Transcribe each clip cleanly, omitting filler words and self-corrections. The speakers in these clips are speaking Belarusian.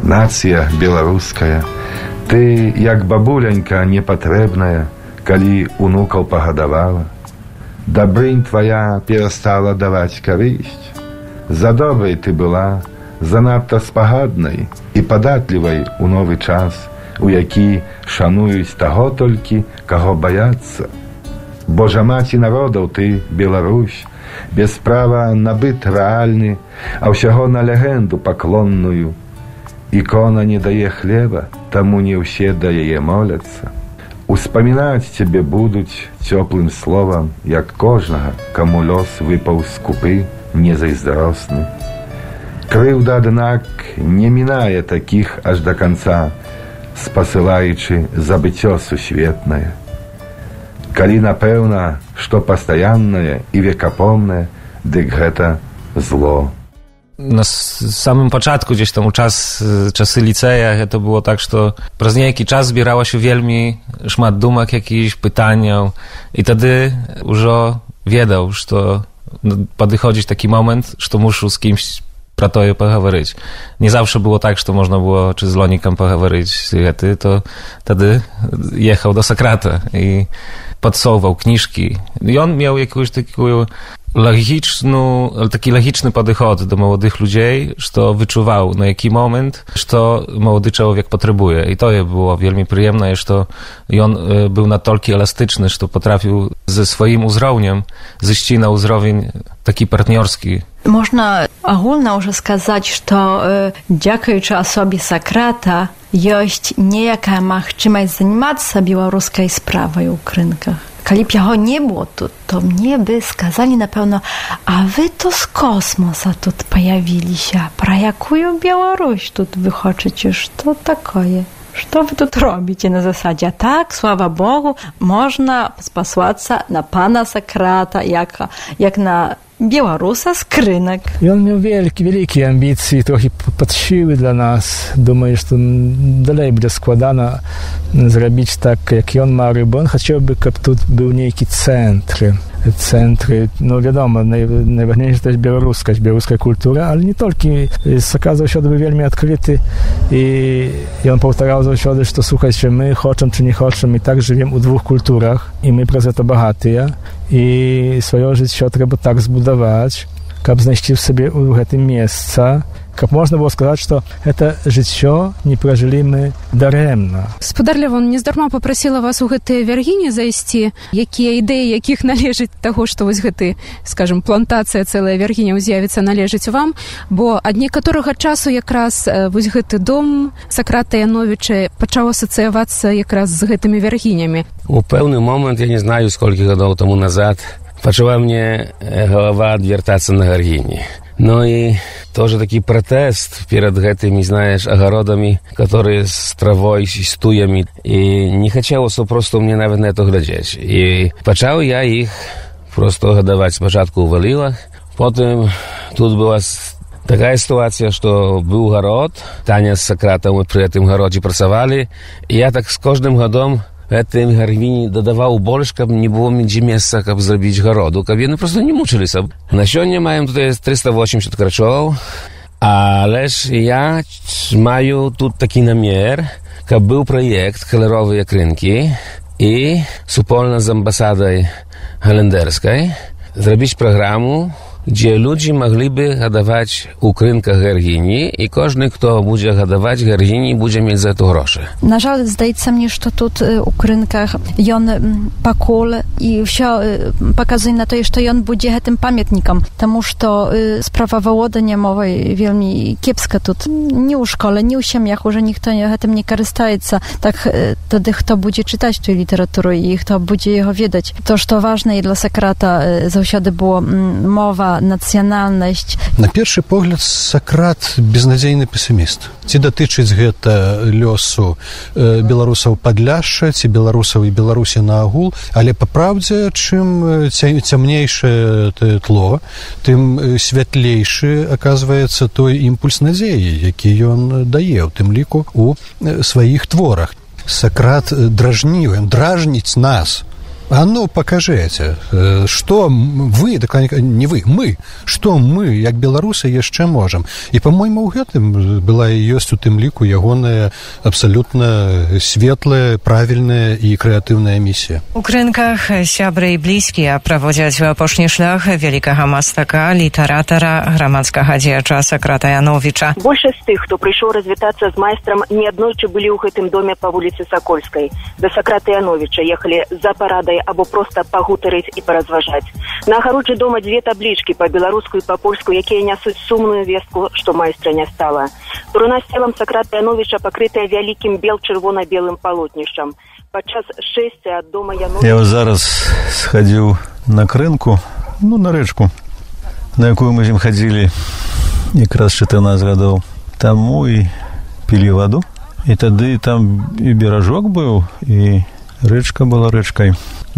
Нацыя беларуская, ты, як бабуленька непатрэбная, калі унукаў пагадавала. Дабрынь твая перастала даваць карысць. За добрай ты была, занадта спагаднай і падатлівай у новы час, у які шануюць таго толькі, каго баяцца. Божа маці народаў ты, Беларусь, без права набыт рэальны, а ўсяго на легенду паклонную. Ікона не дае хлеба, таму не ўсе да яе моляцца. Успамінаць цябе будуць цёплым словам, як кожнага, каму лёс выпаў скупы, незайздросны. Крыўда, аднак, не мінае такіх аж да канца, спасылаючы забыццё сусветнае. Калі, напэўна, што пастаяннае і векапомнае, дык гэта зло. На самым пачатку, gdzieś tam у czasy liceja, to było tak, że przez niejaki czas zbierało się wielmi szmat dumek, jakichś pytaniał i wtedy już wiedział, że podchodzi taki moment, że muszę z kimś про to pogawaryć. Nie zawsze było tak, że można było czy z Lonikiem pogawaryć, to wtedy jechał do Sokrata i podsuwał kniżki. I on miał jakąś taką taki logiczny podchod do młodych ludzi, że wyczuwał na jaki moment, że młody człowiek potrzebuje. I to było wielmi przyjemne, że on był na tyle elastyczny, że potrafił ze swoim uzrowniem zejść na uzrowień taki partnerski. Można ogólnie już сказать, że dziękując osobie Sokrata jest niejaka możliwość zajmować się białoruskiej sprawą w Krynkach. Kali bj jego nie było tu, to mnie by skazali na pewno, a wy to z kosmosa tu pojawili się. Про jaką Białoruś tu wychoczycie? Co takoje? Co wy tu robicie na zasadzie? Tak, sława Bogu, można spasłаться na pana Sokrata, jak na Białorusa z Krynek. I on miał wielkie ambicje, trochę podsiły dla nas. Думаю, że dalej będzie składana zrobić tak, jak on ma, bo on chciałby, żeby tu był niejaki centry, no wiadomo, najważniejsze to jest białoruska kultura, ale nie tylko. Okazał się, że był wielmi odkryty i on powtarzał zawsze, że to słuchajcie, my chcemy czy nie chcemy i tak żyjemy u dwóch kulturach i my przez to bogaty i swoje życie trzeba tak zbudować, żeby znaleźć w sobie u tym miejsca, как можно было сказать, что это жыццё не прожили мы дарэмна. Спадар Лявон, нездарма попросила вас у гэтай вяргіні зайсці, якія ідэі, якіх належыць таго, што вось гэты, скажем, плантацыя цэлая вяргіня з'явіцца, належыць вам, бо ад некаторага часу якраз вось гэты дом Сократа Яновіча пачаў асацыявацца якраз з гэтымі вяргінямі. У пэўны момент, я не знаю, сколькі гадоў таму назад, пачала мне голова адвяртацца на вяргіні. Ну и тоже такой протест перед этими, знаешь, огородами, которые с травой, с туями. И не хотелось просто мне, наверное, это глядеть. И почал я их просто годовать спочатку в Валилах. Потом тут была такая ситуация, что был город, Таня с Сократом мы при этом городе працавали. И я так с каждым годом гэтым гарвіні дадаваў больш, каб не было нідзе месца, каб зрабіць гароду, каб яны проста не мучыліся. На сёння маем тут 380 крачоў, але ж я маю тут такі намер, каб быў праект «Калеровыя крынкі» і супольна з амбасадай галендэрскай зрабіць праграму, gdzie ludzie mogliby hodować u krynkach gargini i każdy, kto będzie hodować gargini, będzie mieć za to grosze. Na żal, zdaje się mnie, że tu u krynkach on pakul i wszystko pokazuje na to, że on będzie tym pamiętnikiem, тому что sprawa wołodania mowej wielmi kiepska tu. Nie u szkole, nie u siemiach, że nikt tym nie korzystaje. Tak wtedy kto będzie czytać tę literaturę i kto będzie jego wiedzieć. To, co ważne i dla Sokrata zawsze było mowa, nacjonalność. На першы погляд, Сократ безнадзейны песіміст. Ці датычыць гэта лёсу беларусаў Падляшша, ці беларусаў і Беларусі наогул, але па праўдзе, чым цямнейшае тло, тым святлейшы аказваецца той імпульс надзеі, які ён дае, у тым ліку у сваіх творах. Сократ дражніў, дражніць нас А ну, покажите, что вы, не вы, мы, что мы, як беларусы, яшчэ можам. І, по-мойму, у гэтым была і ёсць у тым ліку ягоная абсалютна светлая, правільная і крэатыўная місія. У крынках сябры і блізкія праводзяць апошні шлях вялікага мастака, літаратара, грамадскага дзеяча Сократа Яновіча. Большасць тых, хто прыйшоў развітацца з майстрам, неаднойчы былі ў гэтым доме па вуліцы Сакольскай. Да Сократа Яновіча ехалі за парадай або проста пагутарыць і паразважаць. На агароджы дома 2 таблічкі па-беларуску і па-польску, якія нясуць сумную вестку, што майстра не стала. Труна з целам Сократа Яновіча пакрытая вялікім бел-чырвона-белым палотнішчам. Падчас шэсця ад дома Яновіча... Я зараз схадзіў на крынку, на рэчку, на якую мы з ім хадзілі якраз 14 гадоў таму і пілі ваду. І тады там і беражок быў, і рэчка была рэчкай.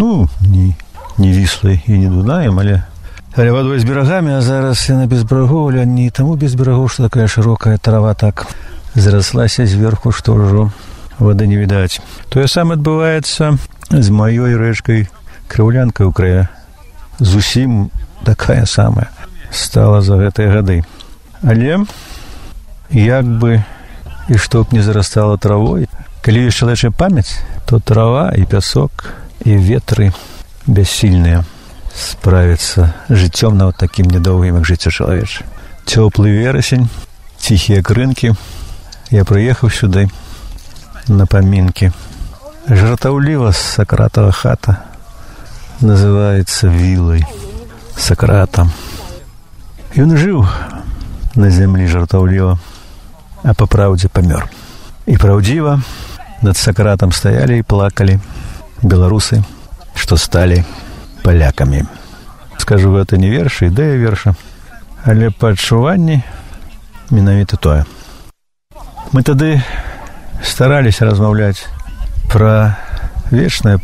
Не віслай і не дунаем, але вадой з берагамі, а зараз яна без берагоў, але не таму без берагоў, што такая шырокая трава так зраслася зверху, што ўжо вады не відаць. Тое самае адбываецца з маёй рэчкай Крыўлянкай у крае. Зусім такая самая стала за гэтыя гады. Але як бы і што б не зарастала травой, калі ёсць чалавечая памяць, то трава і пясок і ветры бяссільныя справіцца жыццём нават такім недоўгім, як жыццё чалавечае. Цёплы верасень, ціхія крынкі. Я прыехаў сюды на памінкі. Жартаўліва Сакратова хата называецца вілай Сократа. Ён жыў на зямлі жартаўліва, а па праўдзе памёр. І праўдзіва над Сакратам стаялі і плакалі беларусы, што сталі палякамі. Скажу, гэта не верш, ідэя верша, але па адчуванні менавіта тое. Мы тады стараліся размаўляць пра вечнае,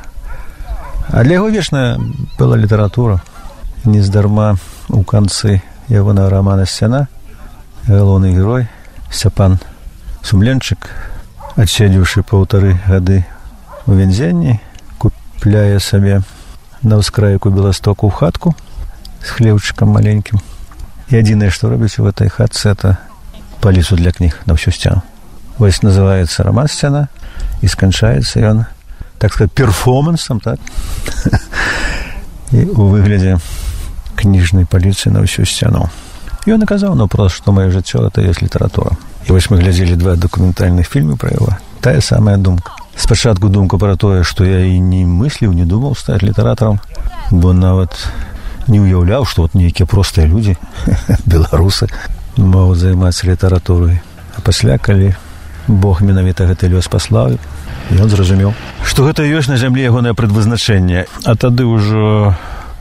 а для яго вечная была літаратура. Нездарма у канцы ягонага рамана «Сцяна» галоўны герой Сцяпан Сумленчык, адседзеўшы 1,5 гады у вензенні, купляе сабе на ўскрайку Беластоку хатку з хлеўчыкам маленькім. І адзінае, што робіць у гэтай хатцы, это паліцу для кніг на ўсю сцяну. Вось называецца раман «Сцяна», і сканчаецца ён, так сказать, перформансам, так? І у выглядзе кніжнай паліцы на ўсю сцяну. Ён наказаў наўпрост, што маё жыццё это ёсць літаратура. І вось мы глядзелі 2 дакументальных фільмы пра яго. Тая самая думка. Спачатку думка пра тое, што я і не мысліў, не думаў стаць літаратарам, бо нават не ўяўляў, што вот нейкія простыя людзі, беларусы, могуць займацца літаратурай. А пасля, калі Бог менавіта гэты лёс паслаў, ён зразумеў, што гэта ёсць на зямлі ягонае прадвызначэнне. А тады ўжо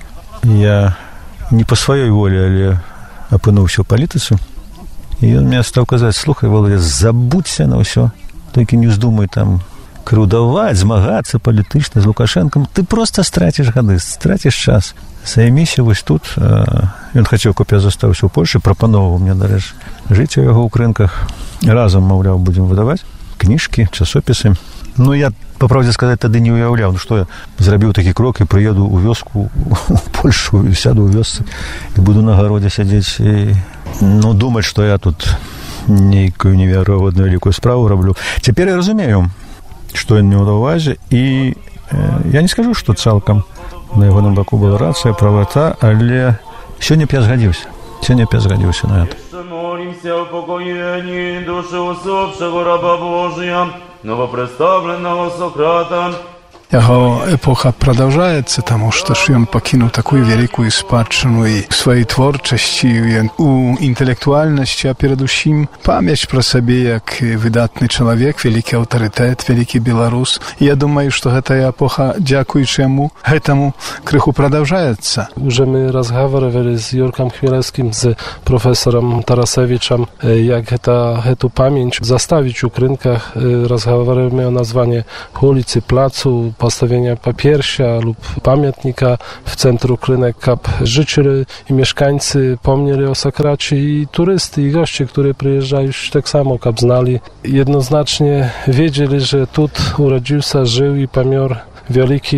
я не па сваёй волі, але апынуўся ў палітыцы. І ён мне стаў казаць: слухай, Володя, забудься на ўсё, толькі не ўздумай там крыўдаваць, змагацца палітычна з Лукашэнкам. Ты проста страціш гады, страціш час. Займіся вось тут. Ён хацеў, каб я застаўся ў Польшы, прапановаў мне, дарэчы, жыць у яго ў крынках. Разам, маўляў, будзем выдаваць кніжкі, часопісы. Я, па правдзе сказаць, тады не ўяўляў, што я зрабіў такі крок і прыеду ў вёску, у Польшу, сяду ў вёсцы і буду на гародзе сядзець і, думаць, што я тут нейкую неверагодную вялікую справу раблю. Цяпер я разумею, што ён меў на ўвазе, і я не скажу, што цалкам на ягоным баку была рацыя, правата, але сёння б я згадзіўся. Сёння б я згадзіўся на гэта. Молимся о упокоении души усопшего раба Божия, новопредставленного Сократа. Его эпоха продолжается, потому что он покинул такую великую спадщину и в своей творчости, и у интеллектуальности, а перед усім память про себе, как выдатный человек, великий авторитет, великий белорус. И я думаю, что эта эпоха, дякуючи ему, этому крыху продолжается. Уже мы разговаривали с Юрком Хмелевским, с профессором Тарасевичем, как эту память заставить у крынках. Разговаривали о названии улицы, плацу, postawienia papiersia lub pamiętnika w centrum Krynek, kap życzeli i mieszkańcy pomnieli o Sokracie i turysty i goście, którzy przyjeżdżają już tak samo, kap znali. Jednoznacznie wiedzieli, że tu urodził się, żył i pamięł wielki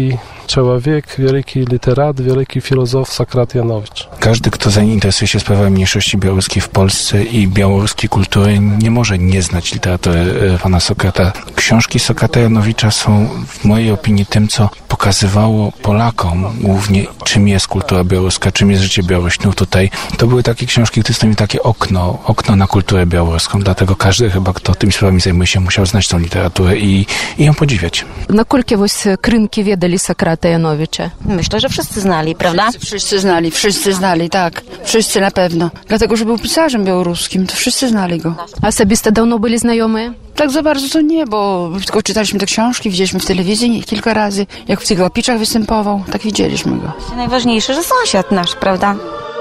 człowiek, wielki literat, wielki filozof Sokrat Janowicz. Każdy, kto zainteresuje się sprawami mniejszości białoruskiej w Polsce i białoruskiej kultury, nie może nie znać literatury pana Sokrata. Książki Sokrata Janowicza są w mojej opinii tym, co pokazywało Polakom głównie, czym jest kultura białoruska, czym jest życie Białorusinów tutaj. To były takie książki, które stanowiły takie okno na kulturę białoruską. Dlatego każdy chyba, kto tymi sprawami zajmuje się, musiał znać tą literaturę i ją podziwiać. Nakolkie krynki wiedali Sokrata Janowicza? Myślę, że wszyscy znali, prawda? Wszyscy znali, tak. Wszyscy na pewno. Dlatego, że był pisarzem białoruskim, to wszyscy znali go. A osobiste dawno byli znajomi? Tak za bardzo to nie, bo tylko czytaliśmy te książki, widzieliśmy w telewizji kilka razy, jak w Cyglapiczach występował, tak widzieliśmy go. Najważniejsze, że sąsiad nasz, prawda?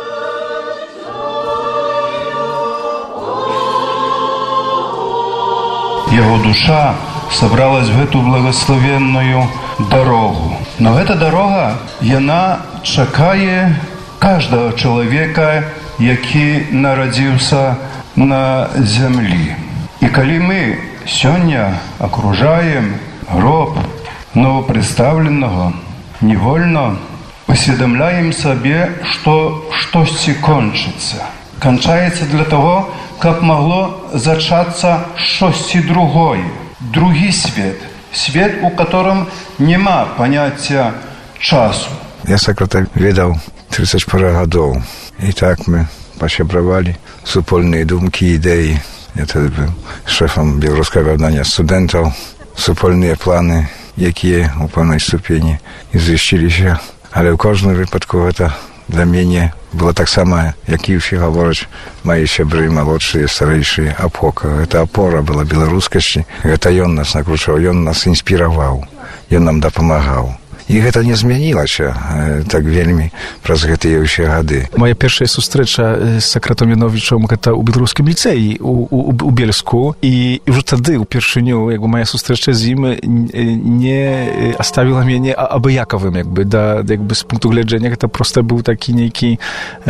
Его душа собралась в эту благословенную дорогу. Но эта дорога, она чекає каждого человека, який народился на землі. І коли ми сьогодні окружаємо гроб новопредставленого, невольно усвідомляємо собі, що щось кончиться. Кончається для того, как могло зачаться щось другое, другий свет, свет, у котором нема понятия часу. Я Сократа видел 30 пару годов, и так мы посябровали супольные думки, идеи. Я тогда был шефом Белорусского объединения студентов, супольные планы, які у певної ступені звіщилися. Але в кожному випадку це для мене було так само, як і всі говорять, мої сябри, молодші, старіші, опора. Це опора була білоруськості, це він нас накручував, він нас інспірував, він нам допомагав. І гэта не змянілася так вельмі праз гэтыя ўсе гады. Моя першая сустрэча з Сакратом Яновічам гэта ў беларускім ліцэі у Бельску, і ўжо тады ўпершыню моя сустрэча з ім не аставіла мяне абыякавым з пункту гледжання. Гэта проста быў такі нейкі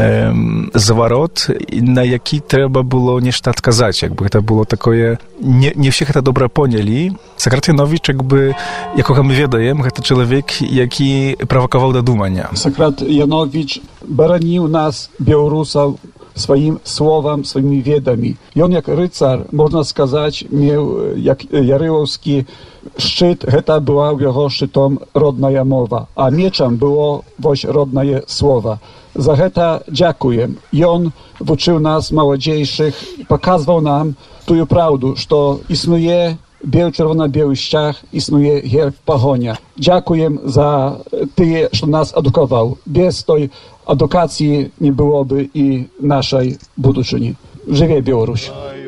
заварот, на які трэба было нешта адказаць. Гэта было такое, не ўсе гэта добра понялі. Сакрат Яновіч, якога мы ведаем, гэта чалавек, які правакаваў да думання. Сакрат Янович бараніў нас, беларусаў, сваім словам, сваімі ведамі. Ён як рыцар, можна сказаць, меў як ярылаўскі шчыт, гэта была ў яго шчытом родная мова, а мечам было вось роднае слова. За гэта дзякуем. Ён вучыў нас, маладзейшых, паказваў нам тую праўду, што існуе biel-czerwona-biały ściach, istnieje herb Pachonia. Dziękuję za tyle, że nas edukował. Bez tej edukacji nie byłoby i naszej budowczyni. Żywie Białoruś!